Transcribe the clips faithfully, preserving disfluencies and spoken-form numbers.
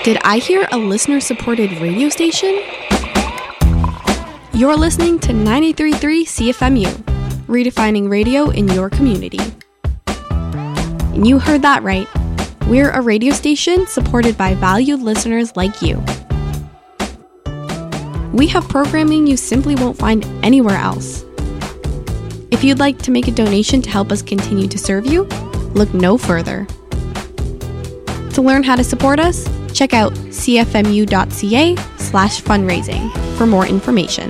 Did I hear a listener-supported radio station? You're listening to ninety-three point three C F M U, redefining radio in your community. And you heard that right. We're a radio station supported by valued listeners like you. We have programming you simply won't find anywhere else. If you'd like to make a donation to help us continue to serve you, look no further. To learn how to support us, check out cfmu.ca slash fundraising for more information.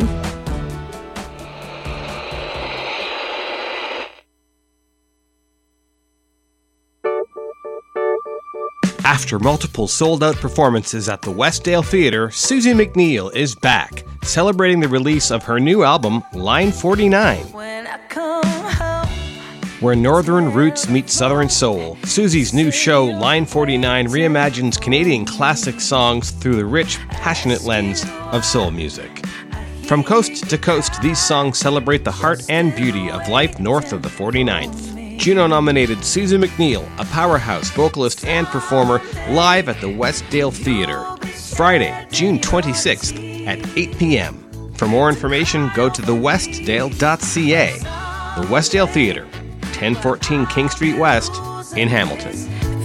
After multiple sold-out performances at the Westdale Theatre, Susie McNeil is back, celebrating the release of her new album, Line forty-nine. When I come home. Where northern roots meet southern soul, Susie's new show, Line forty-nine, reimagines Canadian classic songs through the rich, passionate lens of soul music. From coast to coast, these songs celebrate the heart and beauty of life north of the forty-ninth. Juno-nominated Susie McNeil, a powerhouse vocalist and performer, live at the Westdale Theatre, Friday, June twenty-sixth at eight p.m. For more information, go to the westdale dot c a. The Westdale Theatre, ten fourteen King Street West in Hamilton.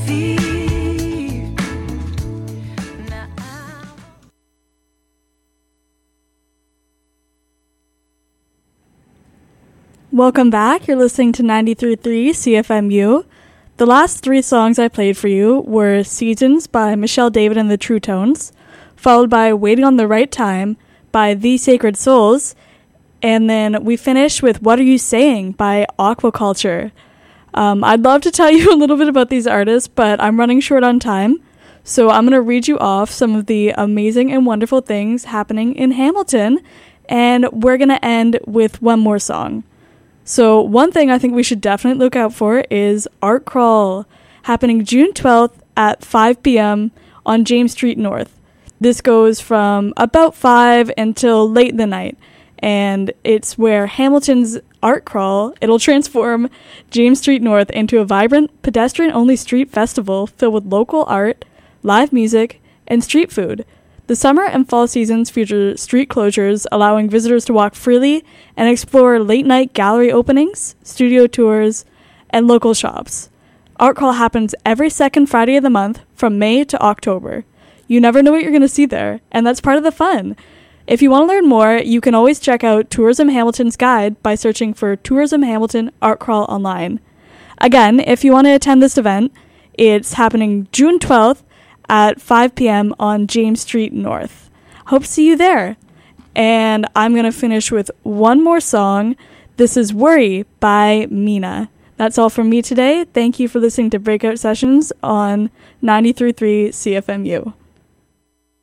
Welcome back. You're listening to ninety-three point three C F M U. The last three songs I played for you were Seasons by Michelle David and the True Tones, followed by Waiting on the Right Time by The Sacred Souls, and then we finished with What Are You Saying by Aquaculture. Um, I'd love to tell you a little bit about these artists, but I'm running short on time, so I'm going to read you off some of the amazing and wonderful things happening in Hamilton, and we're going to end with one more song. So one thing I think we should definitely look out for is Art Crawl, happening June twelfth at five p.m. on James Street North. This goes from about five until late in the night, and it's where Hamilton's Art Crawl, it'll transform James Street North into a vibrant, pedestrian-only street festival filled with local art, live music, and street food. The summer and fall seasons feature street closures, allowing visitors to walk freely and explore late-night gallery openings, studio tours, and local shops. Art Crawl happens every second Friday of the month from May to October. You never know what you're going to see there, and that's part of the fun. If you want to learn more, you can always check out Tourism Hamilton's guide by searching for Tourism Hamilton Art Crawl online. Again, if you want to attend this event, it's happening June twelfth at five p.m. on James Street North. Hope to see you there. And I'm going to finish with one more song. This is Worry by Mina. That's all from me today. Thank you for listening to Breakout Sessions on ninety-three point three C F M U.